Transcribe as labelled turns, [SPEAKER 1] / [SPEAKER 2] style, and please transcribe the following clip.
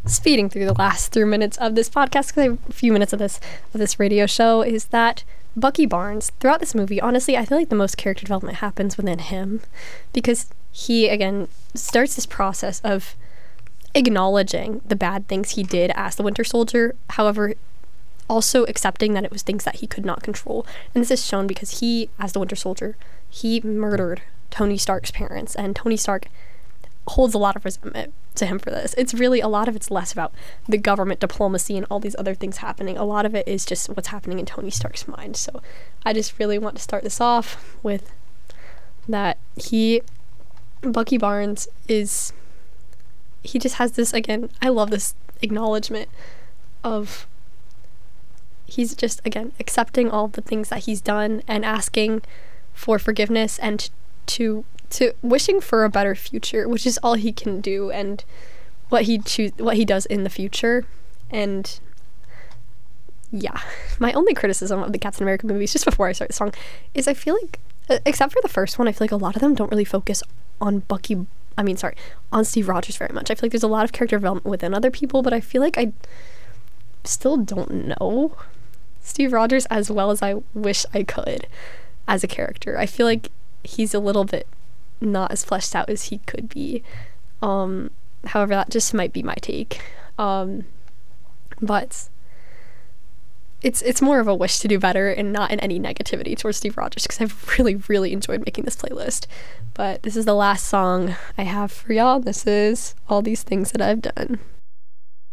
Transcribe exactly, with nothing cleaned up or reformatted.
[SPEAKER 1] speeding through the last three minutes of this podcast, because I have a few minutes of this of this radio show, is that Bucky Barnes, throughout this movie, honestly, I feel like the most character development happens within him, because he, again, starts this process of acknowledging the bad things he did as the Winter Soldier, however, also accepting that it was things that he could not control. And this is shown because he, as the Winter Soldier, he murdered Tony Stark's parents, and Tony Stark holds a lot of resentment to him for this. It's really, a lot of it's less about the government diplomacy and all these other things happening. A lot of it is just what's happening in Tony Stark's mind. So I just really want to start this off with that he, Bucky Barnes, is, he just has this, again, I love this acknowledgement of, he's just, again, accepting all the things that he's done and asking for forgiveness and to to wishing for a better future, which is all he can do, and what he choose what he does in the future. And yeah, my only criticism of the Captain America movies, just before I start the song, is I feel like, uh, except for the first one, I feel like a lot of them don't really focus on Bucky I mean sorry on Steve Rogers very much. I feel like there's a lot of character development within other people, but I feel like I still don't know Steve Rogers as well as I wish I could as a character. I feel like he's a little bit not as fleshed out as he could be. Um, however, that just might be my take. Um, but it's it's more of a wish to do better and not in any negativity towards Steve Rogers, because I've really, really enjoyed making this playlist. But this is the last song I have for y'all. This is All These Things That I've Done.